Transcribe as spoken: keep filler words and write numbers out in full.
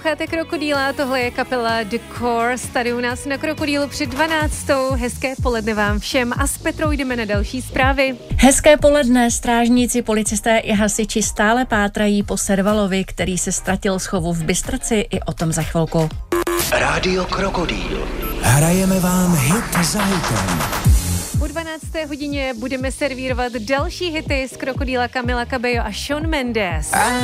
Posloucháte Krokodýla, tohle je kapela The Course, tady u nás na Krokodýlu před dvanáctou. Hezké poledne vám všem a s Petrou jdeme na další zprávy. Hezké poledne, strážníci, policisté i hasiči stále pátrají po Servalovi, který se ztratil z chovu v Bystrci, i o tom za chvilku. Rádio Krokodýl. Hrajeme vám hit za hitem. Po dvanácté hodině budeme servírovat další hity z Krokodýla, Camila Cabello a Shawn Mendes.